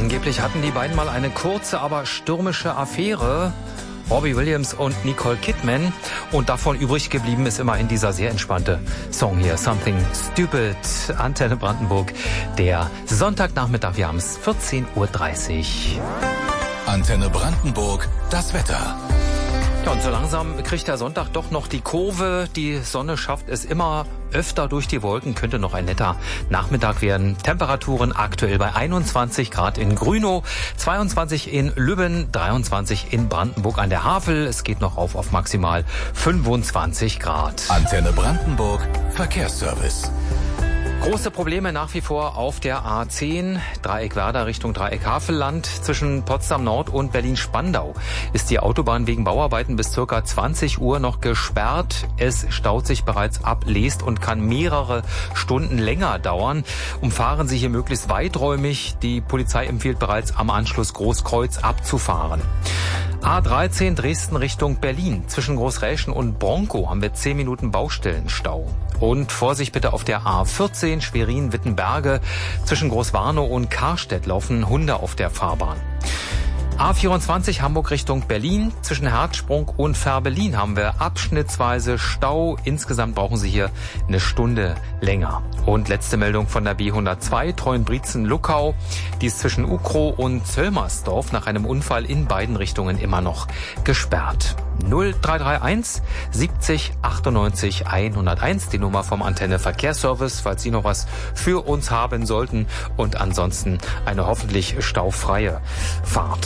Angeblich hatten die beiden mal eine kurze, aber stürmische Affäre. Robbie Williams und Nicole Kidman. Und davon übrig geblieben ist immerhin dieser sehr entspannte Song hier, Something Stupid, Antenne Brandenburg. Der Sonntagnachmittag, wir haben es 14:30 Uhr. Antenne Brandenburg, das Wetter. Ja, und so langsam kriegt der Sonntag doch noch die Kurve. Die Sonne schafft es immer öfter durch die Wolken. Könnte noch ein netter Nachmittag werden. Temperaturen aktuell bei 21 Grad in Grünow, 22 in Lübben, 23 in Brandenburg an der Havel. Es geht noch auf maximal 25 Grad. Antenne Brandenburg, Verkehrsservice. Große Probleme nach wie vor auf der A10, Dreieck Werder Richtung Dreieck Havelland. Zwischen Potsdam Nord und Berlin-Spandau ist die Autobahn wegen Bauarbeiten bis ca. 20 Uhr noch gesperrt. Es staut sich bereits ab Leest und kann mehrere Stunden länger dauern. Umfahren Sie hier möglichst weiträumig. Die Polizei empfiehlt bereits am Anschluss Großkreuz abzufahren. A13 Dresden Richtung Berlin. Zwischen Großräschen und Bronkow haben wir 10 Minuten Baustellenstau. Und Vorsicht bitte auf der A14 Schwerin-Wittenberge. Zwischen Großwarnow und Karstedt laufen Hunde auf der Fahrbahn. A24 Hamburg Richtung Berlin. Zwischen Herzsprung und Fährberlin haben wir abschnittsweise Stau. Insgesamt brauchen Sie hier eine Stunde länger. Und letzte Meldung von der B102 Treuenbrietzen-Luckau. Die ist zwischen Ukrow und Zöllmersdorf nach einem Unfall in beiden Richtungen immer noch gesperrt. 0331 70 98 101, die Nummer vom Antenne Verkehrsservice, falls Sie noch was für uns haben sollten. Und ansonsten eine hoffentlich staufreie Fahrt.